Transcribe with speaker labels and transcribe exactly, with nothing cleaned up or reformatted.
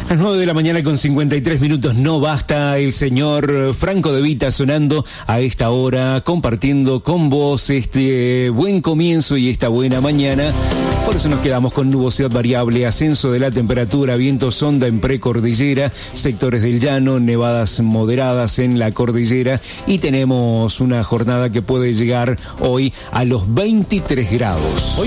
Speaker 1: Las nueve de la mañana con cincuenta y tres minutos. No basta el señor Franco De Vita sonando a esta hora, compartiendo con vos este buen comienzo y esta buena mañana. Por eso nos quedamos con nubosidad variable, ascenso de la temperatura, viento sonda en precordillera, sectores del llano, nevadas moderadas en la cordillera y tenemos una jornada que puede llegar hoy a los veintitrés grados. Hoy